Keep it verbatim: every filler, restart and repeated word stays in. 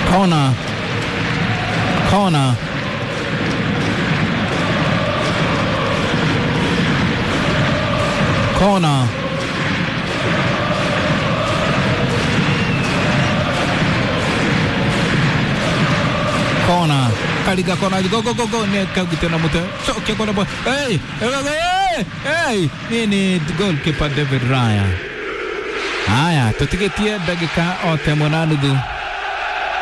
Corner. Corner. Corner. Corner. Kaliga corner. Go go go go. Ne kagitana muta. Choke corner boy. Hey, hey, hey. Nini goalkeeper David Raya. Haya, tutigetia dakika ote mwana nudu.